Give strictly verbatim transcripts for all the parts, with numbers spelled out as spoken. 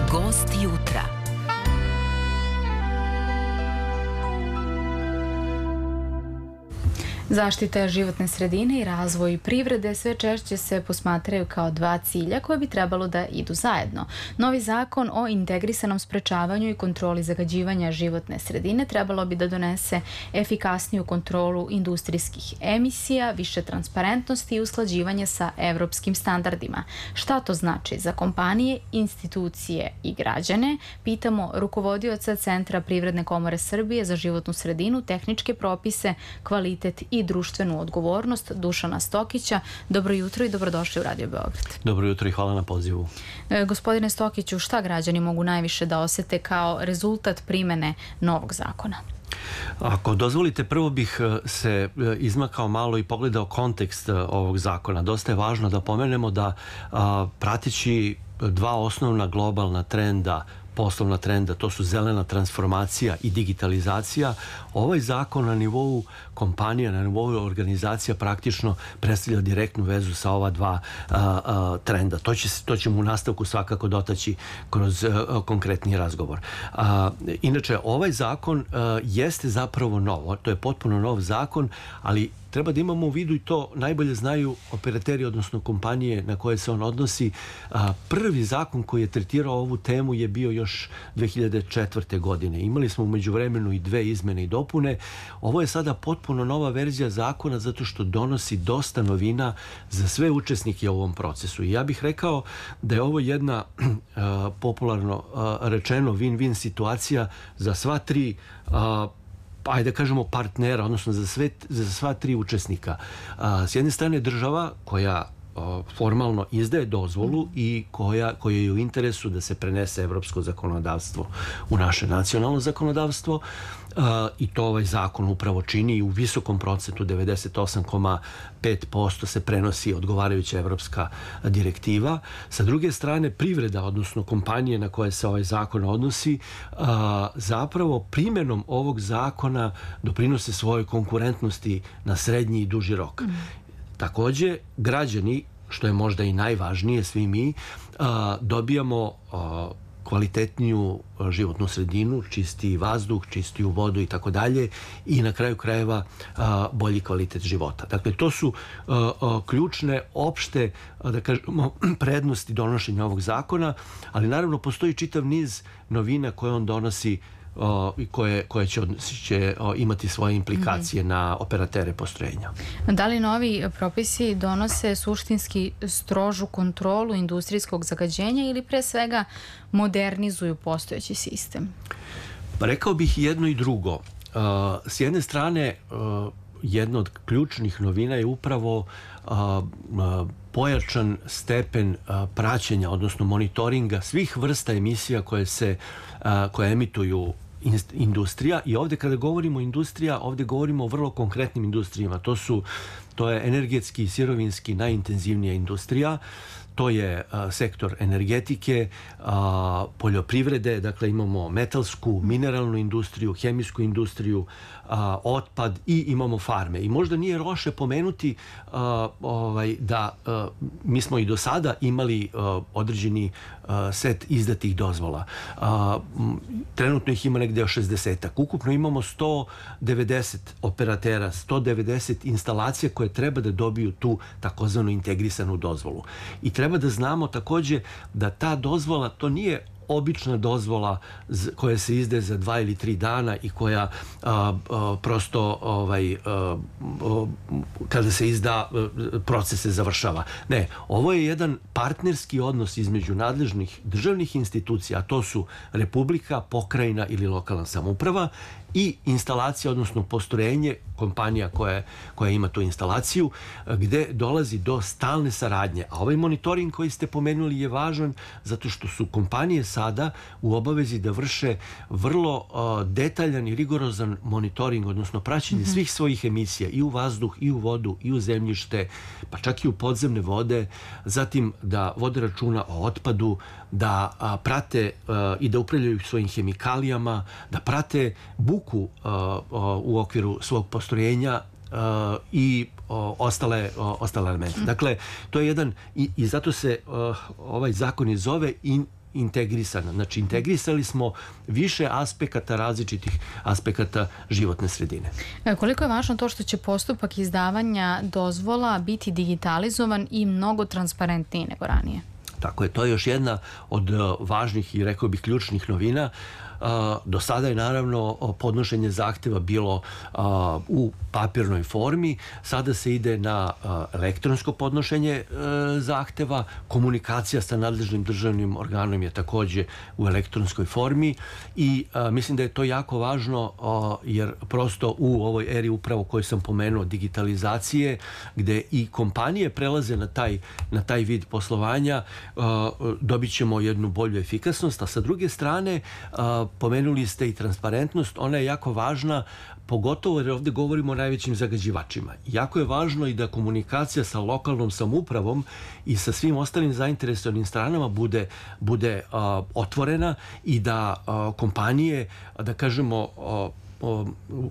Gost jutra. Zaštita životne sredine i razvoj privrede sve češće se posmatraju kao dva cilja koje bi trebalo da idu zajedno. Novi zakon o integrisanom sprečavanju i kontroli zagađivanja životne sredine trebalo bi da donese efikasniju kontrolu industrijskih emisija, više transparentnosti i usklađivanje sa evropskim standardima. Šta to znači za kompanije, institucije i građane? Pitamo rukovodioca Centra Privredne komore Srbije za životnu sredinu, tehničke propise, kvalitet i društvenu odgovornost, Dušana Stokića. Dobro jutro i dobrodošli u Radio Beograd. Dobro jutro i hvala na pozivu. E, gospodine Stokiću, šta građani mogu najviše da osete kao rezultat primene novog zakona? Ako dozvolite, prvo bih se izmakao malo i pogledao kontekst ovog zakona. Dosta je važno da pomenemo da a, pratići dva osnovna globalna trenda, poslovna trenda, to su zelena transformacija i digitalizacija. Ovaj zakon na nivou kompanija, na nivou organizacija praktično predstavlja direktnu vezu sa ova dva a, a, trenda. To, će, to ćemo u nastavku svakako dotaći kroz a, konkretni razgovor. A, inače, ovaj zakon a, jeste zapravo novo, to je potpuno nov zakon, ali treba da imamo u vidu i to najbolje znaju operateri, odnosno kompanije na koje se on odnosi. A, prvi zakon koji je tretirao ovu temu je bio još dve hiljade četvrte. godine. Imali smo u međuvremenu i dve izmene i dopune. Ovo je sada potpuno nova verzija zakona zato što donosi dosta novina za sve učesnike u ovom procesu. I ja bih rekao da je ovo jedna a, popularno a, rečeno win-win situacija za sva tri a, ajde da kažemo partnera, odnosno za, sve, za sva tri učesnika. A, s jedne strane država koja a, formalno izdaje dozvolu i koja, koja je u interesu da se prenese evropsko zakonodavstvo u naše nacionalno zakonodavstvo. Uh, i to ovaj zakon upravo čini i u visokom procentu, devedeset osam zarez pet posto se prenosi odgovarajuća evropska direktiva. Sa druge strane, privreda, odnosno kompanije na koje se ovaj zakon odnosi, uh, zapravo primjenom ovog zakona doprinose svojoj konkurentnosti na srednji i duži rok. Mm. Takođe, građani, što je možda i najvažnije, svi mi, uh, dobijamo uh, kvalitetniju životnu sredinu, čistiji vazduh, čistiju vodu i tako dalje i na kraju krajeva a, bolji kvalitet života. Dakle, to su a, a, ključne, opšte, a, da kažemo, prednosti donošenja ovog zakona, ali naravno postoji čitav niz novina koje on donosi i koje, koje će, će imati svoje implikacije mm-hmm. na operatere postrojenja. Da li novi propisi donose suštinski strožu kontrolu industrijskog zagađenja ili pre svega modernizuju postojeći sistem? Pa rekao bih jedno i drugo. S jedne strane, jedna od ključnih novina je upravo pojačan stepen praćenja, odnosno monitoringa svih vrsta emisija koje se koje emituju industrija. I ovdje kada govorimo industrija, ovdje govorimo o vrlo konkretnim industrijama. To su, to je energetski i sirovinski najintenzivnija industrija. To je a, sektor energetike, a, poljoprivrede, dakle imamo metalsku, mineralnu industriju, hemijsku industriju, a, otpad i imamo farme. I možda nije loše pomenuti a, ovaj, da a, mi smo i do sada imali a, određeni a, set izdatih dozvola. A, m, trenutno ih ima negde o šezdesetak. Ukupno imamo sto devedeset operatera, sto devedeset instalacija koje treba da dobiju tu takozvanu integrisanu dozvolu. I treba Treba da znamo takođe da ta dozvola, to nije obična dozvola koja se izdaje za dva ili tri dana i koja a, a, prosto ovaj, a, a, kada se izda proces se završava. Ne, ovo je jedan partnerski odnos između nadležnih državnih institucija, a to su Republika, pokrajina ili lokalna samouprava i instalacija, odnosno postrojenje, kompanija koja, koja ima tu instalaciju, gde dolazi do stalne saradnje. A ovaj monitoring koji ste pomenuli je važan zato što su kompanije sada u obavezi da vrše vrlo uh, detaljan i rigorozan monitoring, odnosno praćenje mm-hmm. svih svojih emisija i u vazduh, i u vodu, i u zemljište, pa čak i u podzemne vode, zatim da vode računa o otpadu, da a, prate a, i da upravljaju svojim hemikalijama, da prate buku a, a, u okviru svog postrojenja a, i a, ostale, a, ostale elemente. Dakle, to je jedan, i, i zato se a, ovaj zakon i zove in, integrisana. Znači, integrisali smo više aspekata, različitih aspekata životne sredine. Koliko je važno to što će postupak izdavanja dozvola biti digitalizovan i mnogo transparentniji nego ranije? Tako je, to je još jedna od važnih i rekao bih ključnih novina. Do sada je naravno podnošenje zahteva bilo u papirnoj formi, sada se ide na elektronsko podnošenje zahteva, komunikacija sa nadležnim državnim organom je takođe u elektronskoj formi i mislim da je to jako važno jer prosto u ovoj eri upravo koju sam pomenuo digitalizacije, gde i kompanije prelaze na taj, na taj vid poslovanja, dobit ćemo jednu bolju efikasnost, a sa druge strane pomenuli ste i transparentnost, ona je jako važna, pogotovo jer ovde govorimo o najvećim zagađivačima. Jako je važno i da komunikacija sa lokalnom samoupravom i sa svim ostalim zainteresovanim stranama bude, bude a, otvorena i da a, kompanije, da kažemo, a, O,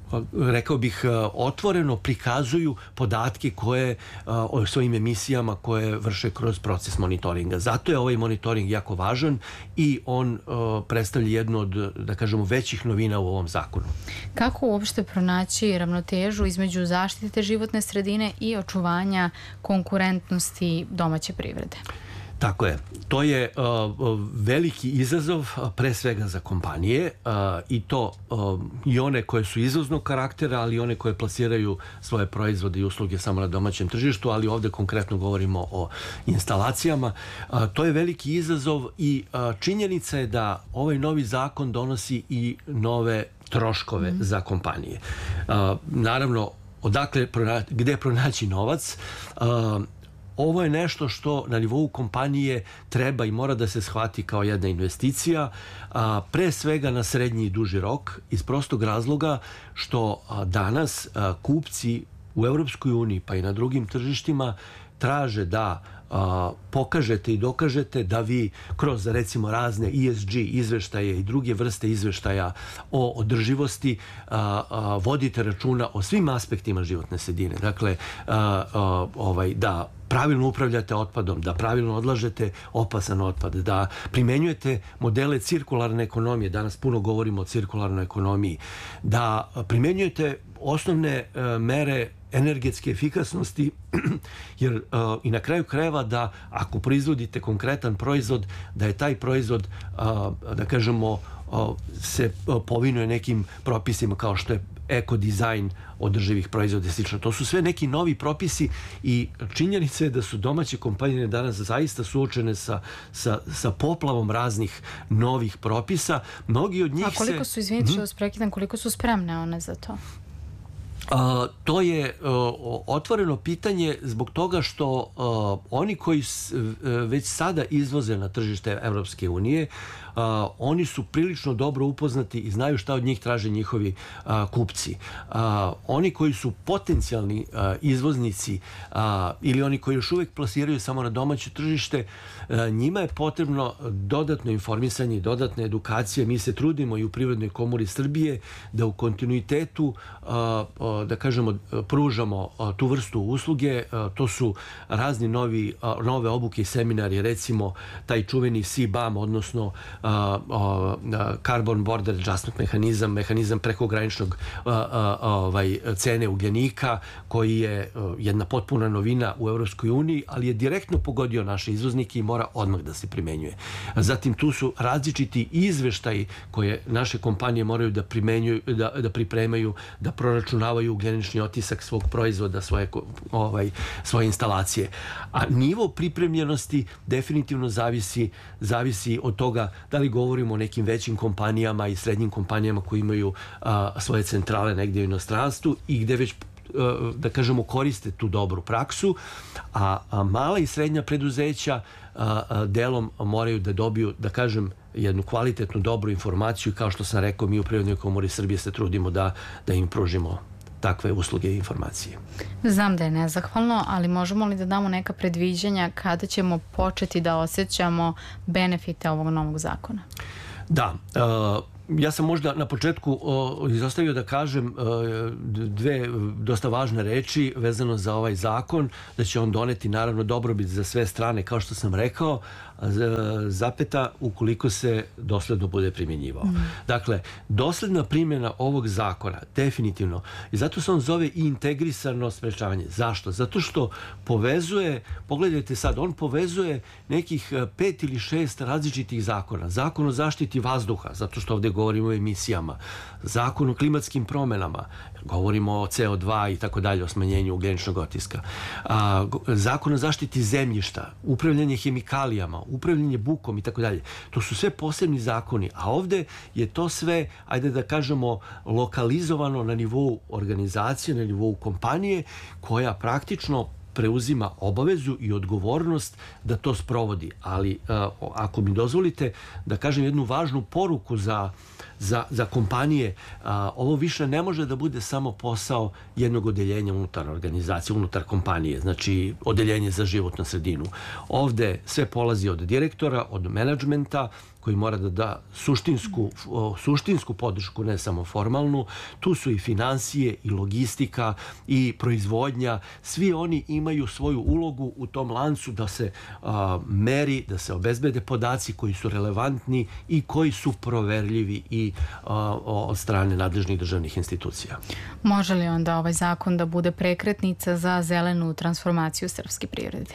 rekao bih otvoreno prikazuju podatke koje o svojim emisijama koje vrše kroz proces monitoringa. Zato je ovaj monitoring jako važan i on predstavlja jednu od, da kažemo, većih novina u ovom zakonu. Kako uopšte pronaći ravnotežu između zaštite životne sredine i očuvanja konkurentnosti domaće privrede? Tako je. To je uh, veliki izazov pre svega za kompanije uh, i to uh, i one koje su izvoznog karaktera, ali i one koje plasiraju svoje proizvode i usluge samo na domaćem tržištu, ali ovde konkretno govorimo o instalacijama. Uh, to je veliki izazov i uh, činjenica je da ovaj novi zakon donosi i nove troškove mm. za kompanije. Uh, naravno, odakle, gde pronaći novac? Uh, Ovo je nešto što na nivou kompanije treba i mora da se shvati kao jedna investicija, a, pre svega na srednji i duži rok, iz prostog razloga što a, danas a, kupci u Evropskoj uniji pa i na drugim tržištima traže da a, pokažete i dokažete da vi kroz recimo razne E S G izveštaje i druge vrste izveštaja o održivosti a, a, vodite računa o svim aspektima životne sredine. Dakle, a, a, ovaj, da pravilno upravljate otpadom, da pravilno odlažete opasan otpad, da primenjujete modele cirkularne ekonomije, danas puno govorimo o cirkularnoj ekonomiji, da primenjujete osnovne uh, mere energetske efikasnosti, jer uh, i na kraju krajeva da ako proizvodite konkretan proizvod, da je taj proizvod, uh, da kažemo, uh, se uh, povinuje nekim propisima kao što je ekodizajn održivih proizvoda i slično. To su sve neki novi propisi i činjenica je da su domaće kompanije danas zaista suočene sa, sa, sa poplavom raznih novih propisa. Mnogi od njih se... A koliko su, izvinite što vas prekidam, koliko su spremne one za to? Uh, to je uh, otvoreno pitanje zbog toga što uh, oni koji s, uh, već sada izvoze na tržište Evropske unije, Uh, oni su prilično dobro upoznati i znaju šta od njih traže njihovi uh, kupci. Uh, oni koji su potencijalni uh, izvoznici uh, ili oni koji još uvek plasiraju samo na domaće tržište, uh, njima je potrebno dodatno informisanje i dodatna edukacija. Mi se trudimo i u Privrednoj komori Srbije da u kontinuitetu uh, uh, da kažemo pružamo uh, tu vrstu usluge. Uh, to su razni novi, uh, nove obuke i seminari, recimo taj čuveni C B A M, odnosno Uh, uh, Carbon Border Adjustment mehanizam, mehanizam prekograničnog uh, uh, ovaj, cene ugljenika, koji je uh, jedna potpuna novina u Evropskoj uniji, ali je direktno pogodio naše izvoznike i mora odmah da se primenjuje. Zatim tu su različiti izveštaji koje naše kompanije moraju da primenjuju, da, da pripremaju, da proračunavaju ugljenični otisak svog proizvoda, svoje, ovaj, svoje instalacije. A nivo pripremljenosti definitivno zavisi, zavisi od toga da li govorimo o nekim većim kompanijama i srednjim kompanijama koji imaju a, svoje centrale negdje u inostranstvu i gde već a, da kažemo koriste tu dobru praksu, a, a mala i srednja preduzeća a, a, delom moraju da dobiju, da kažem, jednu kvalitetnu, dobru informaciju i kao što sam rekao, mi u Privrednoj komori Srbije se trudimo da, da im pružimo takve usluge i informacije. Znam da je nezahvalno, ali možemo li da damo neka predviđanja kada ćemo početi da osjećamo benefite ovog novog zakona? Da, uh, ja sam možda na početku o, izostavio da kažem o, dve dosta važne reči vezano za ovaj zakon, da će on doneti naravno dobrobit za sve strane, kao što sam rekao, zapeta ukoliko se dosledno bude primjenjivao. Mm. Dakle, dosledna primjena ovog zakona, definitivno, i zato se on zove i integrisano sprečavanje. Zašto? Zato što povezuje, pogledajte sad, on povezuje nekih pet ili šest različitih zakona. Zakon o zaštiti vazduha, zato što ovdje govorimo o emisijama. Zakon o klimatskim promenama, govorimo o C O dva i tako dalje, o smanjenju ugljeničnog otiska. A, zakon o zaštiti zemljišta, upravljanje hemikalijama, upravljanje bukom i tako dalje. To su sve posebni zakoni, a ovdje je to sve, ajde da kažemo, lokalizovano na nivou organizacije, na nivou kompanije, koja praktično preuzima obavezu i odgovornost da to sprovodi. Ali ako mi dozvolite da kažem jednu važnu poruku za Za, za kompanije, a, ovo više ne može da bude samo posao jednog odeljenja unutar organizacije, unutar kompanije, znači odeljenje za životnu sredinu. Ovde sve polazi od direktora, od menadžmenta, koji mora da da suštinsku, suštinsku podršku, ne samo formalnu. Tu su i finansije, i logistika, i proizvodnja. Svi oni imaju svoju ulogu u tom lancu da se a, meri, da se obezbede podaci koji su relevantni i koji su proverljivi i a, od strane nadležnih državnih institucija. Može li onda ovaj zakon da bude prekretnica za zelenu transformaciju srpske privrede?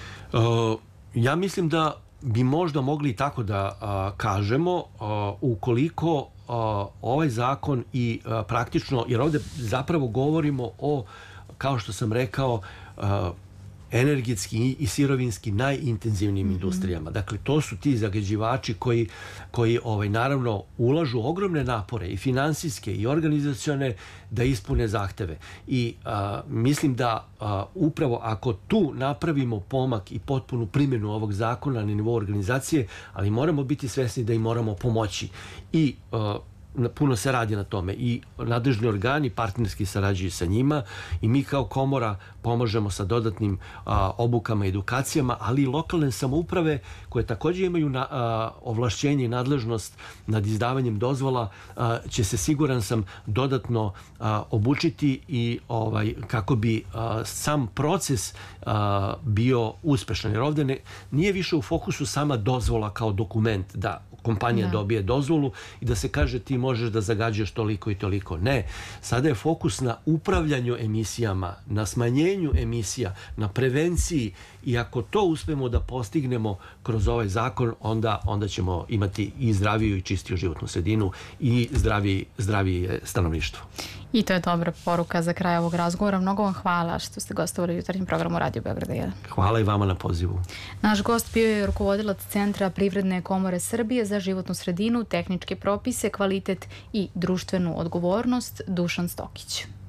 A, ja mislim da bi možda mogli tako da a, kažemo a, ukoliko a, ovaj zakon i a, praktično, jer ovdje zapravo govorimo o, kao što sam rekao, a, energetski i sirovinski najintenzivnijim mm-hmm. industrijama. Dakle, to su ti zagađivači koji, koji ovaj, naravno ulažu ogromne napore i finansijske i organizacione da ispune zahteve. I a, mislim da a, upravo ako tu napravimo pomak i potpunu primjenu ovog zakona na nivou organizacije, ali moramo biti svesni da im moramo pomoći. I a, puno se radi na tome i nadležni organi partnerski sarađuju sa njima i mi kao komora pomožemo sa dodatnim a, obukama i edukacijama, ali i lokalne samouprave koje također imaju na, a, ovlašćenje i nadležnost nad izdavanjem dozvola a, će se, siguran sam, dodatno a, obučiti i ovaj, kako bi a, sam proces a, bio uspešan. Jer ovdje ne, nije više u fokusu sama dozvola kao dokument da kompanija da. dobije dozvolu i da se kaže ti možeš da zagađuješ toliko i toliko. Ne. Sada je fokus na upravljanju emisijama, na smanjenju emisija, na prevenciji i ako to uspemo da postignemo kroz ovaj zakon, onda, onda ćemo imati i zdraviju i čistiju životnu sredinu i zdravije, zdravije stanovništvo. I to je dobra poruka za kraj ovog razgovora. Mnogo vam hvala što ste gostovali u jutarnjem programu Radio Beograda jedan. Hvala i vama na pozivu. Naš gost bio je rukovodilac Centra Privredne komore Srbije za životnu sredinu, tehničke propise, kvalitet i društvenu odgovornost, Dušan Stokić.